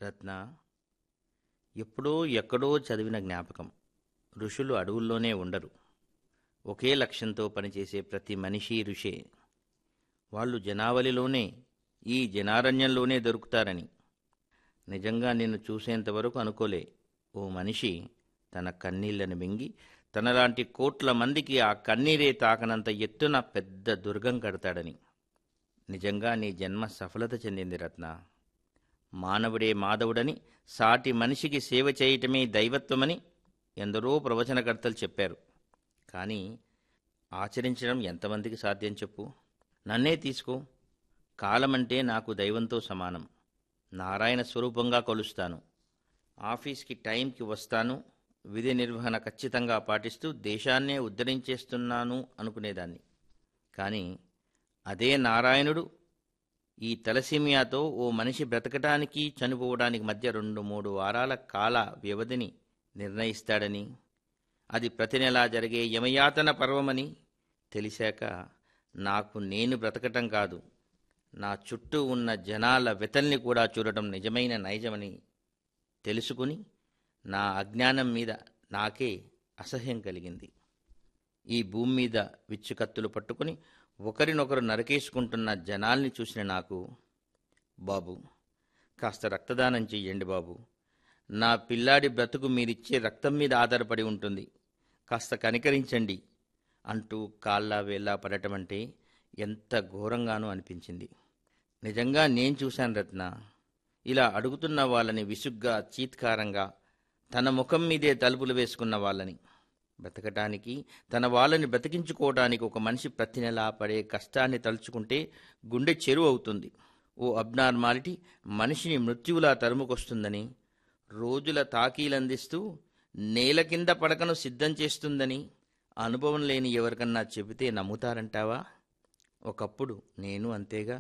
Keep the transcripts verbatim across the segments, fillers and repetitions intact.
రత్న, ఎప్పుడో ఎక్కడో చదివిన జ్ఞాపకం. ఋషులు అడవుల్లోనే ఉండరు. ఒకే లక్ష్యంతో పనిచేసే ప్రతి మనిషి ఋషే. వాళ్ళు జనావళిలోనే, ఈ జనారణ్యంలోనే దొరుకుతారని. నిజంగా నిన్ను చూసేంతవరకు అనుకోలే ఓ మనిషి తన కన్నీళ్లను మింగి తనలాంటి కోట్ల మందికి ఆ కన్నీరే తాకనంత ఎత్తున పెద్ద దుర్గం కడతాడని. నిజంగా నీ జన్మ సఫలత చెందింది రత్న. మానవుడే మాధవుడని, సాటి మనిషికి సేవ చేయటమే దైవత్వమని ఎందరో ప్రవచనకర్తలు చెప్పారు. కానీ ఆచరించడం ఎంతమందికి సాధ్యం చెప్పు? నన్నే తీసుకో. కాలమంటే నాకు దైవంతో సమానం. నారాయణ స్వరూపంగా కొలుస్తాను. ఆఫీస్కి టైంకి వస్తాను. విధి నిర్వహణ ఖచ్చితంగా పాటిస్తూ దేశాన్నే ఉద్ధరించేస్తున్నాను అనుకునేదాన్ని. కానీ అదే నారాయణుడు ఈ తలసీమియాతో ఓ మనిషి బ్రతకటానికి చనిపోవడానికి మధ్య రెండు మూడు వారాల కాల వ్యవధిని నిర్ణయిస్తాడని, అది ప్రతి నెలా జరిగే యమయాతన పర్వమని తెలిసాక నాకు నేను బ్రతకటం కాదు, నా చుట్టూ ఉన్న జనాల వెతల్ని కూడా చూడటం నిజమైన నైజమని తెలుసుకుని నా అజ్ఞానం మీద నాకే అసహ్యం కలిగింది. ఈ భూమి మీద విచ్చుకత్తులు పట్టుకుని ఒకరినొకరు నరికేసుకుంటున్న జనాల్ని చూసిన నాకు, బాబు కాస్త రక్తదానం చెయ్యండి బాబు, నా పిల్లాడి బ్రతుకు మీరిచ్చే రక్తం మీద ఆధారపడి ఉంటుంది, కాస్త కనికరించండి అంటూ కాళ్ళ వేళ్ళ పడటం అంటే ఎంత ఘోరంగానూ అనిపించింది. నిజంగా నేను చూశాను రత్న, ఇలా అడుగుతున్న వాళ్ళని విసుగ్గా, చీత్కారంగా, తన ముఖం మీదే తలుపులు వేసుకున్న వాళ్ళని. బ్రతకటానికి, తన వాళ్ళని బ్రతికించుకోవడానికి ఒక మనిషి ప్రతి నెలా పడే కష్టాన్ని తలుచుకుంటే గుండె చెరువు అవుతుంది. ఓ అబ్నార్మాలిటీ మనిషిని మృత్యువులా తరుముకొస్తుందని, రోజుల తాకీలందిస్తూ నేల కింద పడకను సిద్ధం చేస్తుందని అనుభవం లేని ఎవరికన్నా చెబితే నమ్ముతారంటావా? ఒకప్పుడు నేను అంతేగా.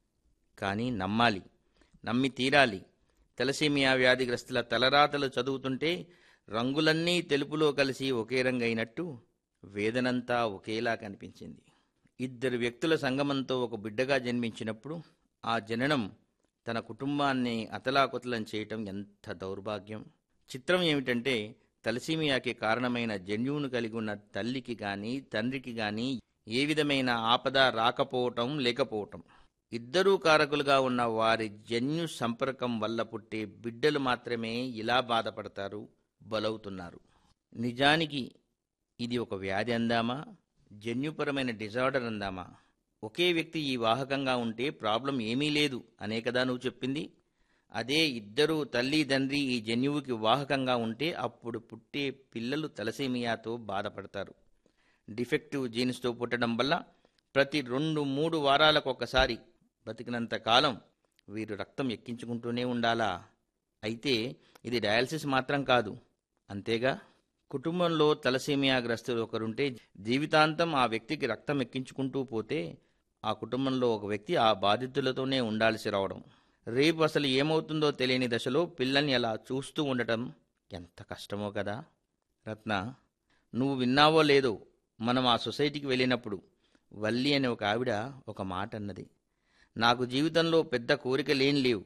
కానీ నమ్మాలి, నమ్మి తీరాలి. తలసేమియా వ్యాధిగ్రస్తుల తలరాతలు చదువుతుంటే రంగులన్నీ తెలుపులో కలిసి ఒకే రంగైనట్టు వేదనంతా ఒకేలా కనిపించింది. ఇద్దరు వ్యక్తుల సంగమంతో ఒక బిడ్డగా జన్మించినప్పుడు ఆ జననం తన కుటుంబాన్ని అతలాకుతలం చేయటం ఎంత దౌర్భాగ్యం. చిత్రం ఏమిటంటే, తలసీమియాకి కారణమైన జన్యువును కలిగి ఉన్న తల్లికి గాని తండ్రికి గాని ఏ విధమైన ఆపద రాకపోవటం లేకపోవటం, ఇద్దరూ కారకులుగా ఉన్న వారి జన్యు సంపర్కం వల్ల పుట్టే బిడ్డలు మాత్రమే ఇలా బాధపడతారు, బలవుతున్నారు. నిజానికి ఇది ఒక వ్యాధి అందామా, జన్యుపరమైన డిజార్డర్ అందామా? ఒకే వ్యక్తి ఈ వాహకంగా ఉంటే ప్రాబ్లం ఏమీ లేదు అనే కదా నువ్వు చెప్పింది. అదే ఇద్దరూ తల్లి తండ్రి ఈ జన్యువుకి వాహకంగా ఉంటే అప్పుడు పుట్టే పిల్లలు తలసేమియాతో బాధపడతారు. డిఫెక్టివ్ జీన్స్తో పుట్టడం వల్ల ప్రతి రెండు మూడు వారాలకు ఒకసారి బతికినంత కాలం వీరు రక్తం ఎక్కించుకుంటూనే ఉండాలా? అయితే ఇది డయాలసిస్ మాత్రం కాదు, అంతేగా? కుటుంబంలో తలసేమియా గ్రస్తులు ఒకరుంటే జీవితాంతం ఆ వ్యక్తికి రక్తం ఎక్కించుకుంటూ పోతే ఆ కుటుంబంలో ఒక వ్యక్తి ఆ బాధితులతోనే ఉండాల్సి రావడం, రేపు అసలు ఏమవుతుందో తెలియని దశలో పిల్లల్ని అలా చూస్తూ ఉండటం ఎంత కష్టమో కదా. రత్న, నువ్వు విన్నావో లేదో, మనం ఆ సొసైటీకి వెళ్ళినప్పుడు వల్లి అనే ఒక ఆవిడ ఒక మాట అన్నది. నాకు జీవితంలో పెద్ద కోరికలేం లేవు,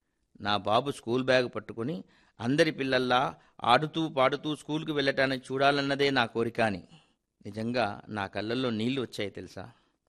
నా బాబు స్కూల్ బ్యాగ్ పట్టుకుని అందరి పిల్లల్లా ఆడుతూ పాడుతూ స్కూల్కి వెళ్ళటానికి చూడాలన్నదే నా కోరిక అని. నిజంగా నా కళ్ళల్లో నీళ్లు వచ్చాయి తెలుసా.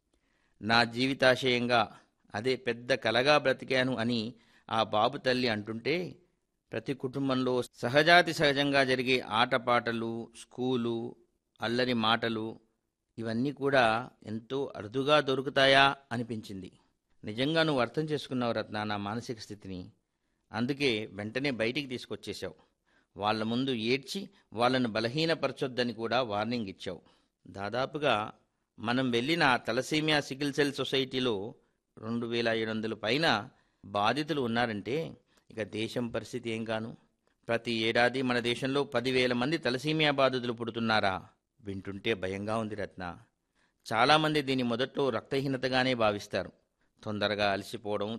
నా జీవితాశయంగా అదే పెద్ద కలగా బ్రతికాను అని ఆ బాబు తల్లి అంటుంటే, ప్రతి కుటుంబంలో సహజాతి సహజంగా జరిగే ఆటపాటలు, స్కూలు, అల్లరి మాటలు ఇవన్నీ కూడా ఎంతో అరుదుగా దొరుకుతాయా అనిపించింది. నిజంగా నువ్వు అర్థం చేసుకున్నావు రత్న నా మానసిక స్థితిని. అందుకే వెంటనే బయటికి తీసుకొచ్చేశావు. వాళ్ళ ముందు ఏడ్చి వాళ్ళను బలహీనపరచొద్దని కూడా వార్నింగ్ ఇచ్చావు. దాదాపుగా మనం వెళ్ళిన తలసేమియా సికిల్ సెల్ సొసైటీలో రెండు వేల ఏడు వందల పైన బాధితులు ఉన్నారంటే ఇక దేశం పరిస్థితి ఏం కాను. ప్రతి ఏడాది మన దేశంలో పదివేల మంది తలసేమియా బాధితులు పుడుతున్నారా? వింటుంటే భయంగా ఉంది రత్న. చాలామంది దీని మొదట్లో రక్తహీనతగానే భావిస్తారు. తొందరగా అలసిపోవడం,